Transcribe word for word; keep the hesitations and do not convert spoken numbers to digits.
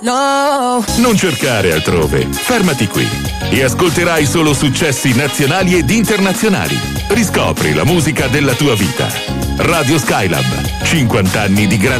No. Non cercare altrove, fermati qui e ascolterai solo successi nazionali ed internazionali. Riscopri la musica della tua vita. Radio Skylab, cinquanta anni di grande